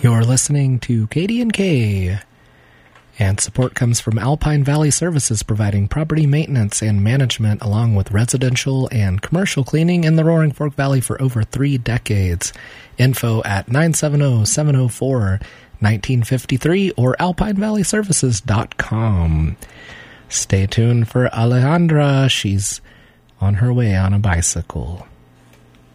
You're listening to KD&K, and support comes from Alpine Valley Services, providing property maintenance and management along with residential and commercial cleaning in the Roaring Fork Valley for over 3 decades. Info at 970-704-1953 or alpinevalleyservices.com. Stay tuned for Alejandra. She's on her way on a bicycle.